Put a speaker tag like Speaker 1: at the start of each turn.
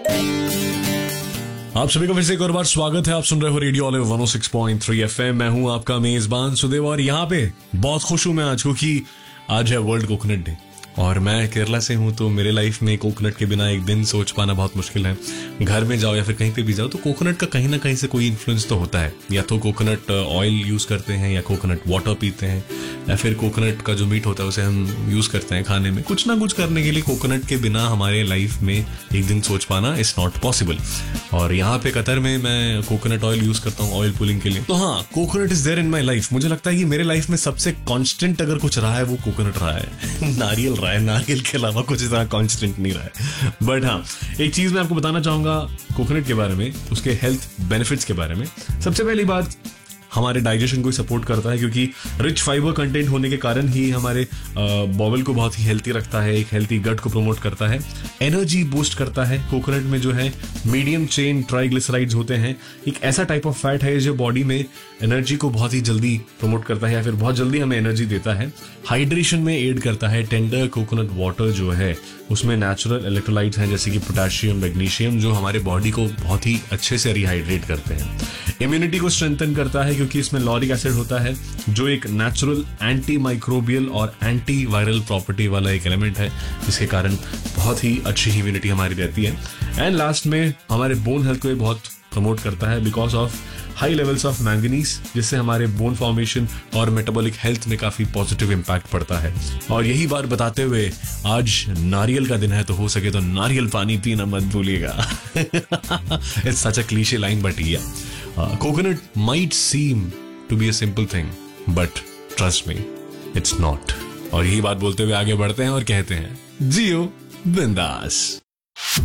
Speaker 1: आप सभी को फिर से एक और बार स्वागत है। आप सुन रहे हो रेडियो ऑलिव 106.3 एफएम। मैं हूं आपका मेजबान सुदेव और यहाँ पे बहुत खुश हूं मैं आज, क्योंकि आज है वर्ल्ड कोकोनट डे और मैं केरला से हूं, तो मेरे लाइफ में कोकोनट के बिना एक दिन सोच पाना बहुत मुश्किल है। घर में जाओ या फिर कहीं पे भी जाओ तो कोकोनट का कहीं ना कहीं से कोई इन्फ्लुएंस तो होता है। या तो कोकोनट ऑयल यूज करते हैं, या कोकोनट वाटर पीते हैं, या फिर कोकोनट का जो मीट होता है उसे हम यूज करते हैं खाने में। कुछ ना कुछ करने के लिए कोकोनट के बिना हमारे लाइफ में एक दिन सोच पाना इज नॉट पॉसिबल। और यहाँ पे कतर में मैं कोकोनट ऑयल यूज करता हूँ ऑयल पुलिंग के लिए। तो हाँ, coconut is there in my life. मुझे लगता है कि मेरे लाइफ में सबसे कॉन्स्टेंट अगर कुछ रहा है वो कोकोनट रहा है। नारियल रहा है, नारियल के अलावा कुछ इतना कॉन्स्टेंट नहीं रहा है। बट हाँ, एक चीज मैं आपको बताना चाहूंगा कोकोनट के बारे में, उसके हेल्थ बेनिफिट्स के बारे में। सबसे पहली बात, हमारे डाइजेशन को सपोर्ट करता है, क्योंकि रिच फाइबर कंटेंट होने के कारण ही हमारे बॉवल को बहुत ही हेल्थी रखता है, एक हेल्थी गट को प्रमोट करता है, एनर्जी बूस्ट करता है। कोकोनट में जो है मीडियम चेन ट्राइग्लिसराइड्स होते हैं, एक ऐसा टाइप ऑफ फैट है जो बॉडी में एनर्जी को बहुत ही जल्दी प्रमोट करता है या फिर बहुत जल्दी हमें एनर्जी देता है। हाइड्रेशन में एड करता है। टेंडर कोकोनट वाटर जो है उसमें नेचुरल इलेक्ट्रोलाइट्स हैं जैसे कि पोटेशियम, मैग्नीशियम, जो हमारे बॉडी को बहुत ही अच्छे से रिहाइड्रेट करते हैं। इम्यूनिटी को स्ट्रेंथन करता है, क्योंकि इसमें लॉरिक एसिड होता है जो एक नेचुरल एंटी माइक्रोबियल और एंटी वायरल प्रॉपर्टी वाला एक एलिमेंट है, जिसके कारण बहुत ही अच्छी इम्यूनिटी हमारी रहती है। एंड लास्ट में हमारे बोन हेल्थ को ये बहुत प्रमोट करता है because of high levels of manganese, जिससे हमारे बोन फॉर्मेशन और मेटाबॉलिक हेल्थ में काफी पॉजिटिव इंपैक्ट पड़ता है। और यही बात बताते हुए आज नारियल का दिन है, तो हो सके तो नारियल पानी पीना मत भूलिएगा। It's such a cliché line, but या coconut might seem to be a simple thing, but trust me, it's not. और यही बात बोलते हुए आगे बढ़ते हैं और कहते हैं जियो बिंदास।